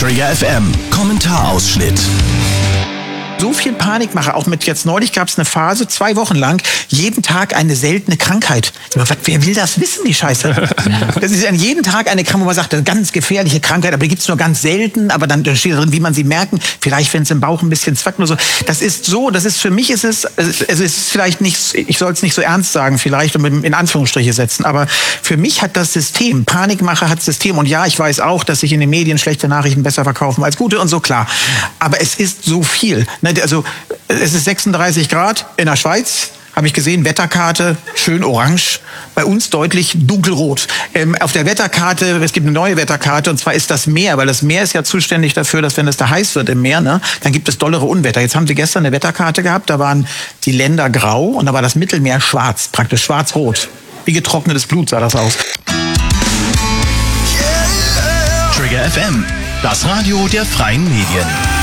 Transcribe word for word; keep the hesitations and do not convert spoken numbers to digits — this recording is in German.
Trigger F M, Kommentarausschnitt. So viel Panikmache, auch mit jetzt neulich gab es eine Phase, zwei Wochen lang, jeden Tag eine seltene Krankheit. Wer will das wissen, die Scheiße? Das ist an jeden Tag eine Krankheit, wo man sagt, eine ganz gefährliche Krankheit, aber die gibt es nur ganz selten, aber dann steht drin, wie man sie merken, vielleicht wenn es im Bauch ein bisschen zwackt oder so. Das ist so, das ist für mich ist es, also es ist vielleicht nicht, ich soll es nicht so ernst sagen vielleicht und in Anführungsstriche setzen, aber für mich hat das System, Panikmache hat System und ja, ich weiß auch, dass sich in den Medien schlechte Nachrichten besser verkaufen als gute und so, klar. Aber es ist so viel. Also es ist sechsunddreißig Grad in der Schweiz, habe ich gesehen, Wetterkarte, schön orange, bei uns deutlich dunkelrot. Ähm, auf der Wetterkarte, es gibt eine neue Wetterkarte und zwar ist das Meer, weil das Meer ist ja zuständig dafür, dass wenn es da heiß wird im Meer, ne, dann gibt es dollere Unwetter. Jetzt haben sie gestern eine Wetterkarte gehabt, da waren die Länder grau und da war das Mittelmeer schwarz, praktisch schwarz-rot. Wie getrocknetes Blut sah das aus. Trigger F M, das Radio der freien Medien.